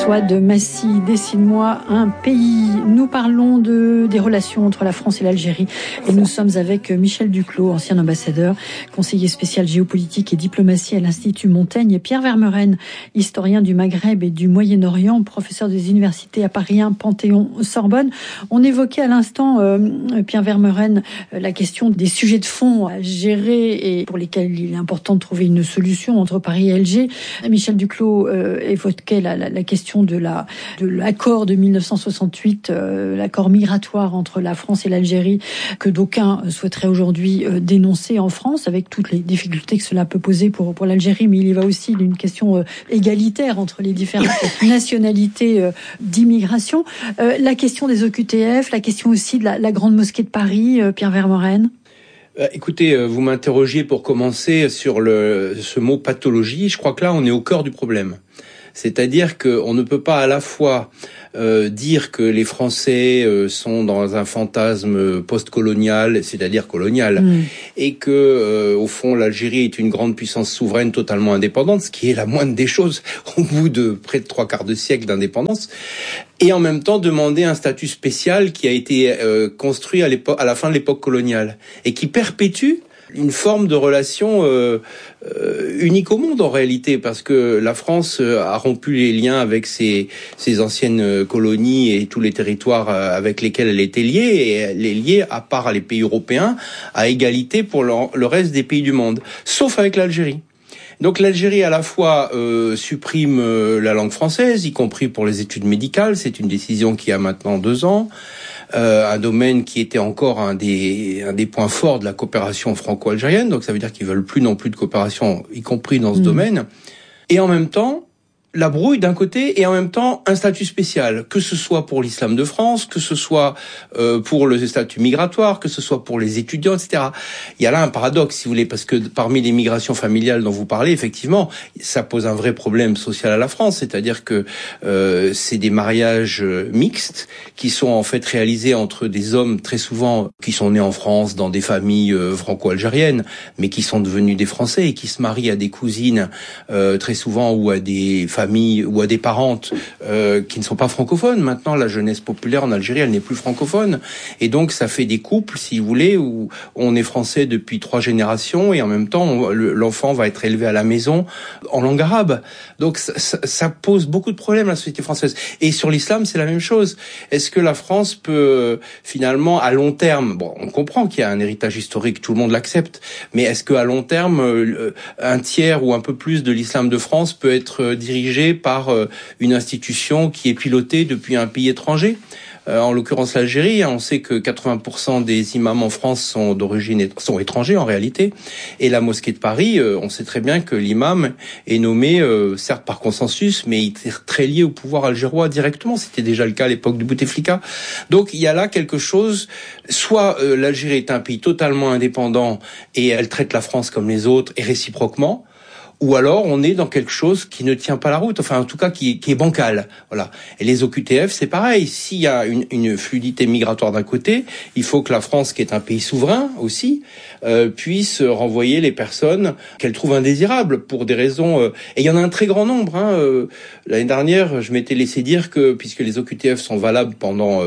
Souad Massi, dessine-moi un pays. Nous parlons des relations entre la France et l'Algérie et nous sommes avec Michel Duclos, ancien ambassadeur, conseiller spécial géopolitique et diplomatie à l'Institut Montaigne, et Pierre Vermeuren, historien du Maghreb et du Moyen-Orient, professeur des universités à Paris 1, Panthéon, Sorbonne. On évoquait à l'instant, Pierre Vermeuren, la question des sujets de fond à gérer et pour lesquels il est important de trouver une solution entre Paris et Alger. Michel Duclos évoquait la question de l'accord de 1968, l'accord migratoire entre la France et l'Algérie, que d'aucuns souhaiteraient aujourd'hui dénoncer en France, avec toutes les difficultés que cela peut poser pour l'Algérie, mais il y va aussi d'une question égalitaire entre les différentes nationalités d'immigration. La question des OQTF, la question aussi de la Grande Mosquée de Paris, Pierre Vermeuren. Écoutez, vous m'interrogiez pour commencer sur ce mot pathologie. Je crois que là, on est au cœur du problème. C'est-à-dire qu'on ne peut pas à la fois dire que les Français sont dans un fantasme post-colonial, c'est-à-dire colonial, et que au fond l'Algérie est une grande puissance souveraine totalement indépendante, ce qui est la moindre des choses au bout de près de 3/4 de siècle d'indépendance, et en même temps demander un statut spécial qui a été construit à la fin de l'époque coloniale et qui perpétue une forme de relation unique au monde en réalité, parce que la France a rompu les liens avec ses anciennes colonies et tous les territoires avec lesquels elle était liée, et elle est liée, à part les pays européens, à égalité pour le reste des pays du monde, sauf avec l'Algérie. Donc l'Algérie à la fois supprime la langue française, y compris pour les études médicales, c'est une décision qui a maintenant 2 ans, un domaine qui était encore un des points forts de la coopération franco-algérienne, donc ça veut dire qu'ils veulent plus non plus de coopération, y compris dans ce domaine, et en même temps la brouille d'un côté et en même temps un statut spécial, que ce soit pour l'islam de France, que ce soit pour le statut migratoire, que ce soit pour les étudiants, etc. Il y a là un paradoxe, si vous voulez, parce que parmi les migrations familiales dont vous parlez, effectivement, ça pose un vrai problème social à la France, c'est-à-dire que c'est des mariages mixtes qui sont en fait réalisés entre des hommes très souvent qui sont nés en France dans des familles franco-algériennes, mais qui sont devenus des Français et qui se marient à des cousines très souvent ou à des familles ou à des parentes qui ne sont pas francophones. Maintenant, la jeunesse populaire en Algérie, elle n'est plus francophone. Et donc, ça fait des couples, si vous voulez, où on est français depuis 3 générations et en même temps, l'enfant va être élevé à la maison en langue arabe. Donc, ça pose beaucoup de problèmes à la société française. Et sur l'islam, c'est la même chose. Est-ce que la France peut, finalement, à long terme, bon, on comprend qu'il y a un héritage historique, tout le monde l'accepte, mais est-ce qu'à long terme, un tiers ou un peu plus de l'islam de France peut être dirigé par une institution qui est pilotée depuis un pays étranger? En l'occurrence l'Algérie, on sait que 80% des imams en France sont étrangers en réalité, et la mosquée de Paris, on sait très bien que l'imam est nommé certes par consensus, mais il est très lié au pouvoir algérois directement. C'était déjà le cas à l'époque du Bouteflika. Donc il y a là quelque chose, soit l'Algérie est un pays totalement indépendant et elle traite la France comme les autres et réciproquement, ou alors on est dans quelque chose qui ne tient pas la route, enfin en tout cas qui est bancal. Voilà. Et les OQTF, c'est pareil. S'il y a une fluidité migratoire d'un côté, il faut que la France, qui est un pays souverain aussi, puisse renvoyer les personnes qu'elle trouve indésirables pour des raisons. Et il y en a un très grand nombre. L'année dernière, je m'étais laissé dire que, puisque les OQTF sont valables pendant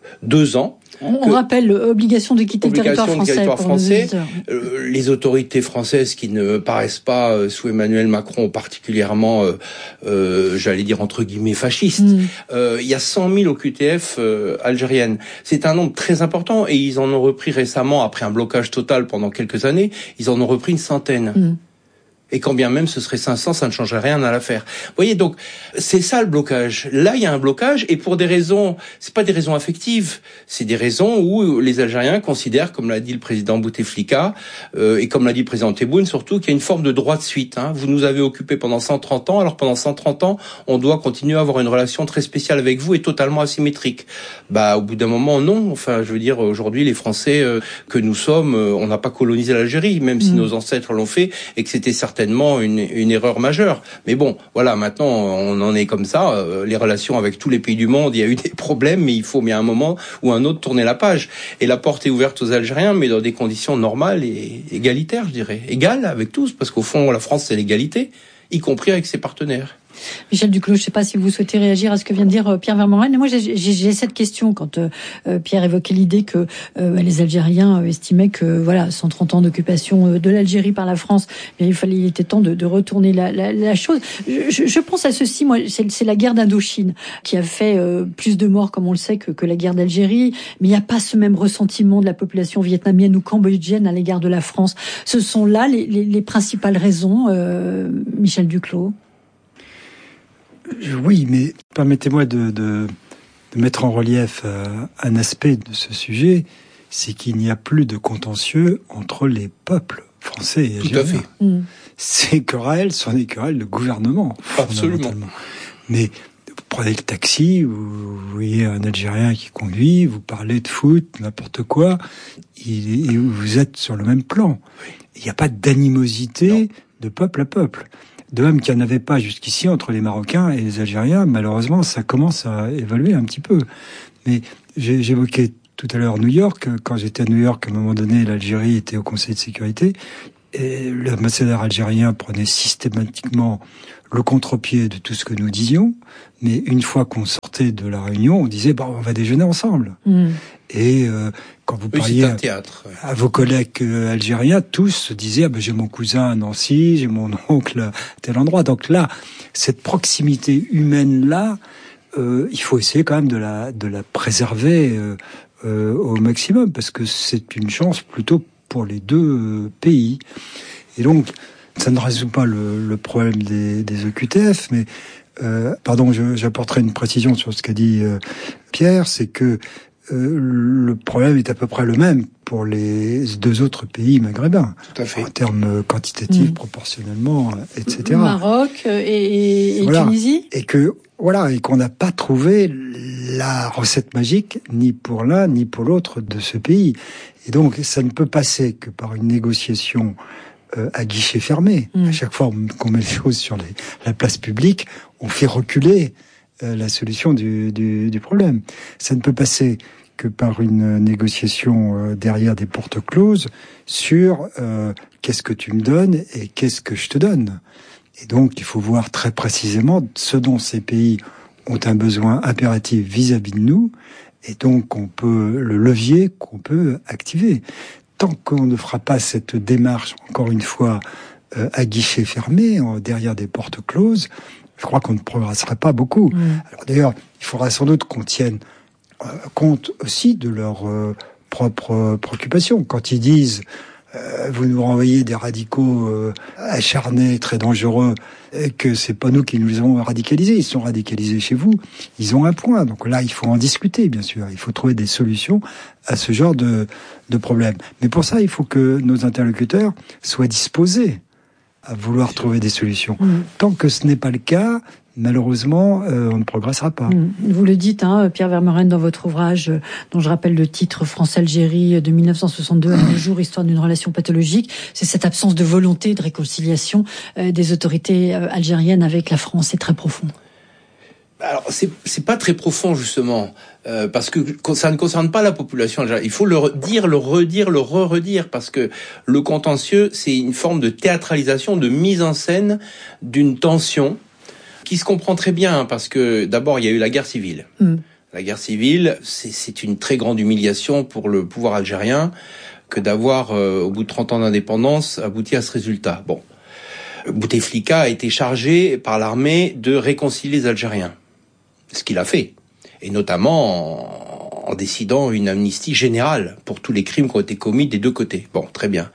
2 ans, on rappelle l'obligation de quitter le territoire français. Les autorités françaises qui ne paraissent pas, sous Emmanuel Macron, particulièrement, j'allais dire entre guillemets fascistes. Il y a 100 000 OQTF algériennes. C'est un nombre très important et ils en ont repris récemment, après un blocage total pendant quelques années, ils en ont repris une centaine. Et quand bien même ce serait 500, ça ne changerait rien à l'affaire. Vous voyez, donc c'est ça le blocage. Là, il y a un blocage, et pour des raisons, c'est pas des raisons affectives, c'est des raisons où les Algériens considèrent, comme l'a dit le président Bouteflika, et comme l'a dit le président Tebboune surtout, qu'il y a une forme de droit de suite. Vous nous avez occupés pendant 130 ans, alors pendant 130 ans, on doit continuer à avoir une relation très spéciale avec vous et totalement asymétrique. Au bout d'un moment, non. Enfin, je veux dire, aujourd'hui, les Français que nous sommes, on n'a pas colonisé l'Algérie, même si nos ancêtres l'ont fait, et que c'était certainement une erreur majeure. Mais bon, voilà, maintenant, on en est comme ça. Les relations avec tous les pays du monde, il y a eu des problèmes, mais il faut bien un moment ou un autre tourner la page. Et la porte est ouverte aux Algériens, mais dans des conditions normales et égalitaires, je dirais. Égales avec tous, parce qu'au fond, la France, c'est l'égalité, y compris avec ses partenaires. Michel Duclos, je ne sais pas si vous souhaitez réagir à ce que vient de dire Pierre Vermeuren. Moi, j'ai cette question quand Pierre évoquait l'idée que les Algériens estimaient que 130 ans d'occupation de l'Algérie par la France, il était temps de retourner la chose. Je pense à ceci, moi, c'est la guerre d'Indochine qui a fait plus de morts, comme on le sait, que la guerre d'Algérie. Mais il n'y a pas ce même ressentiment de la population vietnamienne ou cambodgienne à l'égard de la France. Ce sont là les principales raisons, Michel Duclos. Oui, mais permettez-moi de mettre en relief un aspect de ce sujet, c'est qu'il n'y a plus de contentieux entre les peuples français et algériens. Tout à fait. Ces querelles sont des querelles de gouvernement, fondamentalement. Mais vous prenez le taxi, vous voyez un Algérien qui conduit, vous parlez de foot, n'importe quoi, et vous êtes sur le même plan. Il n'y a pas d'animosité de peuple à peuple. De même qu'il n'y en avait pas jusqu'ici entre les Marocains et les Algériens, malheureusement, ça commence à évoluer un petit peu. Mais j'évoquais tout à l'heure New York. Quand j'étais à New York, à un moment donné, l'Algérie était au Conseil de sécurité. Et l'ambassadeur algérien prenait systématiquement le contre-pied de tout ce que nous disions. Mais une fois qu'on sortait de la réunion, on disait on va déjeuner ensemble. Et quand vous parliez à vos collègues algériens, tous se disaient j'ai mon cousin à Nancy, j'ai mon oncle à tel endroit. Donc là, cette proximité humaine là, il faut essayer quand même de la préserver au maximum, parce que c'est une chance plutôt pour les deux pays. Et donc, ça ne résout pas le problème des OQTF, mais j'apporterai une précision sur ce qu'a dit Pierre, c'est que le problème est à peu près le même pour les deux autres pays maghrébins. Tout à fait. En termes quantitatifs, proportionnellement, etc. Maroc et Tunisie. Et qu'on n'a pas trouvé la recette magique, ni pour l'un, ni pour l'autre de ce pays. Et donc, ça ne peut passer que par une négociation à guichet fermé. À chaque fois qu'on met les choses sur la place publique, on fait reculer la solution du problème. Ça ne peut passer que par une négociation derrière des portes closes sur qu'est-ce que tu me donnes et qu'est-ce que je te donne. Et donc, il faut voir très précisément ce dont ces pays ont un besoin impératif vis-à-vis de nous, et donc le levier qu'on peut activer. Tant qu'on ne fera pas cette démarche, encore une fois, à guichet fermé, derrière des portes closes, je crois qu'on ne progressera pas beaucoup. Alors d'ailleurs, il faudra sans doute qu'on tienne compte aussi de leurs propres préoccupations. Quand ils disent vous nous renvoyez des radicaux acharnés, très dangereux, et que c'est pas nous qui nous les avons radicalisés, ils sont radicalisés chez vous, ils ont un point. Donc là, il faut en discuter, bien sûr. Il faut trouver des solutions à ce genre de problème. Mais pour ça, il faut que nos interlocuteurs soient disposés à vouloir trouver des solutions. Tant que ce n'est pas le cas, malheureusement, on ne progressera pas. Vous le dites, Pierre Vermeuren, dans votre ouvrage, dont je rappelle le titre, France-Algérie de 1962 à nos jours, histoire d'une relation pathologique, c'est cette absence de volonté de réconciliation des autorités algériennes avec la France. C'est très profond. Alors, c'est pas très profond, justement, parce que ça ne concerne pas la population algérienne. Il faut le redire, le re-redire, parce que le contentieux, c'est une forme de théâtralisation, de mise en scène d'une tension qui se comprend très bien, parce que d'abord, il y a eu la guerre civile. La guerre civile, c'est une très grande humiliation pour le pouvoir algérien que d'avoir, au bout de 30 ans d'indépendance, abouti à ce résultat. Bon. Bouteflika a été chargé par l'armée de réconcilier les Algériens. Ce qu'il a fait. Et notamment en décidant une amnistie générale pour tous les crimes qui ont été commis des deux côtés. Bon, très bien.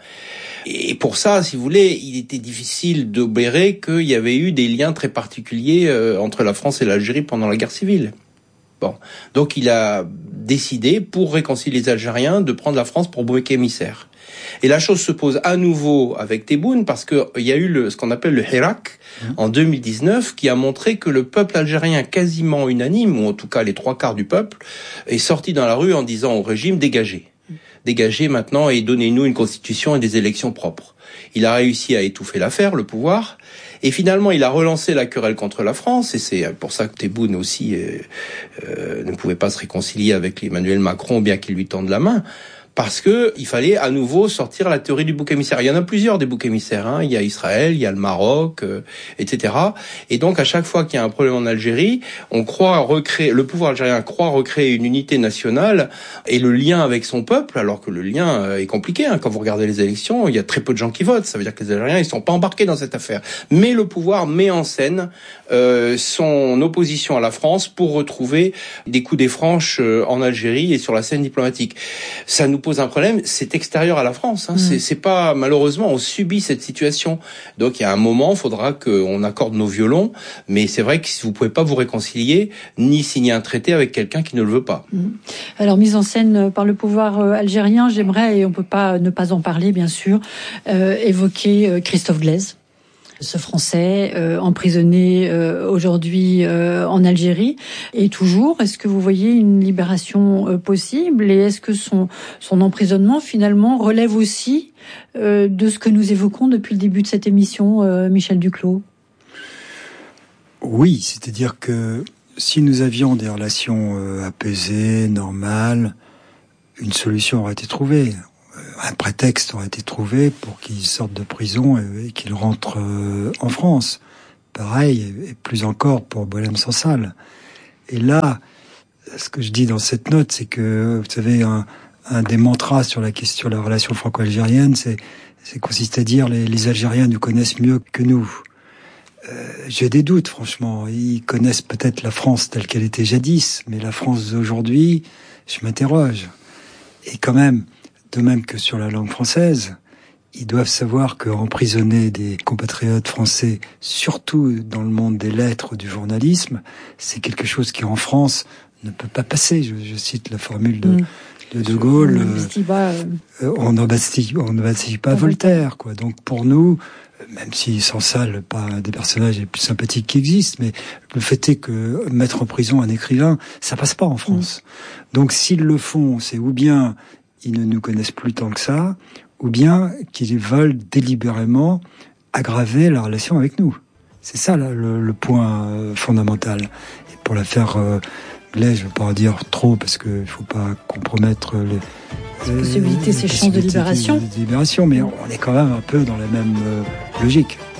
Et pour ça, si vous voulez, il était difficile d'obérer qu'il y avait eu des liens très particuliers entre la France et l'Algérie pendant la guerre civile. Bon. Donc il a décidé, pour réconcilier les Algériens, de prendre la France pour bouc émissaire. Et la chose se pose à nouveau avec Tebboune, parce que il y a eu ce qu'on appelle le Hirak en 2019, qui a montré que le peuple algérien quasiment unanime, ou en tout cas les 3/4 du peuple, est sorti dans la rue en disant au régime dégagez. Dégagez maintenant et donnez-nous une constitution et des élections propres. Il a réussi à étouffer l'affaire, le pouvoir, et finalement il a relancé la querelle contre la France, et c'est pour ça que Tebboune aussi ne pouvait pas se réconcilier avec Emmanuel Macron, bien qu'il lui tende la main, parce que il fallait à nouveau sortir la théorie du bouc émissaire. Il y en a plusieurs des boucs émissaires, hein. Il y a Israël, il y a le Maroc, etc. Et donc à chaque fois qu'il y a un problème en Algérie, le pouvoir algérien croit recréer une unité nationale et le lien avec son peuple, alors que le lien est compliqué, hein. Quand vous regardez les élections, il y a très peu de gens qui votent. Ça veut dire que les Algériens, ils sont pas embarqués dans cette affaire. Mais le pouvoir met en scène son opposition à la France pour retrouver des coudées franches en Algérie et sur la scène diplomatique. Ça nous pose un problème, c'est extérieur à la France, hein. C'est pas, malheureusement, on subit cette situation. Donc il y a un moment, il faudra qu'on accorde nos violons, mais c'est vrai que vous pouvez pas vous réconcilier ni signer un traité avec quelqu'un qui ne le veut pas. Alors, mise en scène par le pouvoir algérien, j'aimerais, et on peut pas ne pas en parler, bien sûr, évoquer Christophe Glaise, ce Français emprisonné aujourd'hui en Algérie. Et toujours, est-ce que vous voyez une libération possible, et est-ce que son emprisonnement finalement relève aussi de ce que nous évoquons depuis le début de cette émission, Michel Duclos? Oui, c'est-à-dire que si nous avions des relations apaisées, normales, une solution aurait été trouvée. Un prétexte aurait été trouvé pour qu'il sorte de prison et qu'il rentre en France. Pareil, et plus encore pour Boualem Sansal. Et là, ce que je dis dans cette note, c'est que, vous savez, un des mantras sur la question de la relation franco-algérienne, c'est consiste à dire les Algériens nous connaissent mieux que nous. J'ai des doutes, franchement. Ils connaissent peut-être la France telle qu'elle était jadis, mais la France d'aujourd'hui, je m'interroge. Et quand même, de même que sur la langue française, ils doivent savoir qu'emprisonner des compatriotes français, surtout dans le monde des lettres, du journalisme, c'est quelque chose qui, en France, ne peut pas passer. Je cite la formule de Gaulle. On n'embastille pas Voltaire, quoi. Donc, pour nous, même si Sansal, pas un des personnages les plus sympathiques qui existent, mais le fait est que mettre en prison un écrivain, ça passe pas en France. Donc, s'ils le font, c'est ou bien ils ne nous connaissent plus tant que ça, ou bien qu'ils veulent délibérément aggraver la relation avec nous. C'est ça là, le point fondamental. Et pour l'affaire Glaise, je ne vais pas en dire trop parce qu'il ne faut pas compromettre les possibilités, ces chances de libération. Mais on est quand même un peu dans la même logique.